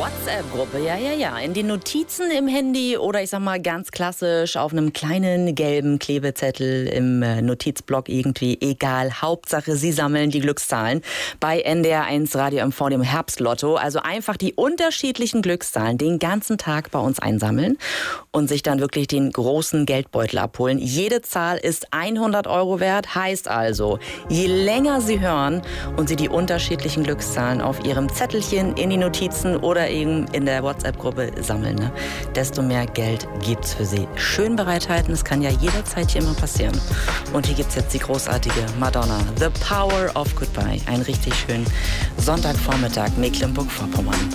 WhatsApp-Gruppe, ja. In die Notizen im Handy oder ich sag mal ganz klassisch auf einem kleinen gelben Klebezettel im Notizblock irgendwie, egal. Hauptsache, Sie sammeln die Glückszahlen bei NDR1 Radio MV, dem Herbstlotto. Also einfach die unterschiedlichen Glückszahlen den ganzen Tag bei uns einsammeln und sich dann wirklich den großen Geldbeutel abholen. Jede Zahl ist 100 € wert, heißt also, je länger Sie hören und Sie die unterschiedlichen Glückszahlen auf Ihrem Zettelchen in die Notizen oder eben in der WhatsApp-Gruppe sammeln, ne? Desto mehr Geld gibt's für Sie. Schön bereithalten, das kann ja jederzeit hier immer passieren. Und hier gibt's jetzt die großartige Madonna, The Power of Goodbye. Einen richtig schönen Sonntagvormittag, Mecklenburg-Vorpommern.